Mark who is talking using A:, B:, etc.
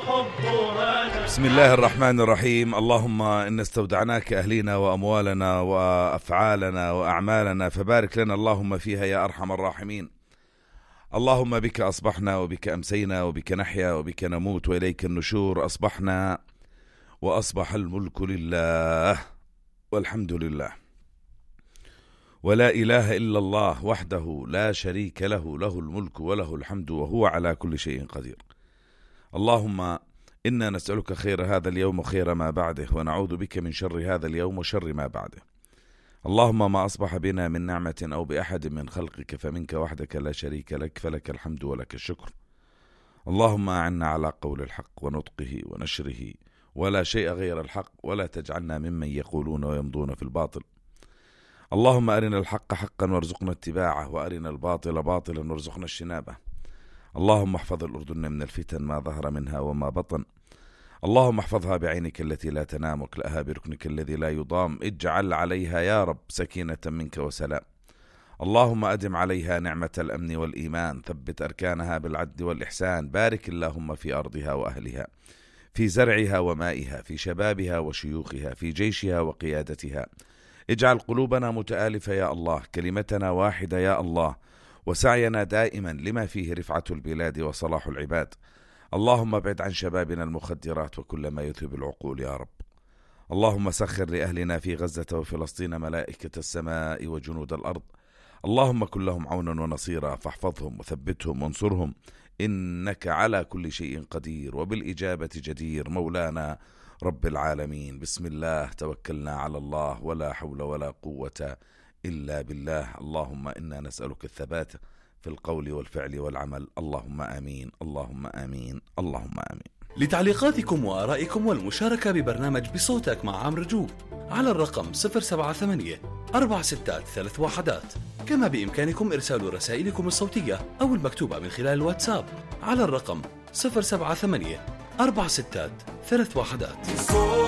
A: بسم الله الرحمن الرحيم. اللهم إن استودعناك أهلينا وأموالنا وأفعالنا وأعمالنا فبارك لنا اللهم فيها يا أرحم الراحمين. اللهم بك أصبحنا وبك أمسينا وبك نحيا وبك نموت وإليك النشور. أصبحنا وأصبح الملك لله والحمد لله ولا إله إلا الله وحده لا شريك له، له الملك وله الحمد وهو على كل شيء قدير. اللهم إنا نسألك خير هذا اليوم وخير ما بعده، ونعوذ بك من شر هذا اليوم وشر ما بعده. اللهم ما أصبح بنا من نعمة أو بأحد من خلقك فمنك وحدك لا شريك لك، فلك الحمد ولك الشكر. اللهم أعنا على قول الحق ونطقه ونشره، ولا شيء غير الحق، ولا تجعلنا ممن يقولون ويمضون في الباطل. اللهم أرنا الحق حقا وارزقنا اتباعه، وأرنا الباطل باطلا وارزقنا اجتنابه. اللهم احفظ الأردن من الفتن ما ظهر منها وما بطن. اللهم احفظها بعينك التي لا تنام واكلأها بركنك الذي لا يضام. اجعل عليها يا رب سكينة منك وسلام. اللهم أدم عليها نعمة الأمن والإيمان، ثبت أركانها بالعدل والإحسان. بارك اللهم في أرضها وأهلها، في زرعها ومائها، في شبابها وشيوخها، في جيشها وقيادتها. اجعل قلوبنا متآلفة يا الله، كلمتنا واحدة يا الله، وسعينا دائما لما فيه رفعة البلاد وصلاح العباد. اللهم ابعد عن شبابنا المخدرات وكل ما يذهب العقول يا رب. اللهم سخر لأهلنا في غزة وفلسطين ملائكة السماء وجنود الأرض. اللهم كن لهم عونا ونصيرا، فاحفظهم وثبتهم وانصرهم، إنك على كل شيء قدير وبالإجابة جدير. مولانا رب العالمين، بسم الله توكلنا على الله، ولا حول ولا قوة إلا بالله. اللهم إنا نسألك الثبات في القول والفعل والعمل. اللهم آمين، اللهم آمين، اللهم آمين.
B: لتعليقاتكم وآرائكم والمشاركة ببرنامج بصوتك مع عمرو جوب على الرقم 078-463-1. كما بإمكانكم إرسال رسائلكم الصوتية أو المكتوبة من خلال الواتساب على الرقم 078-463-1.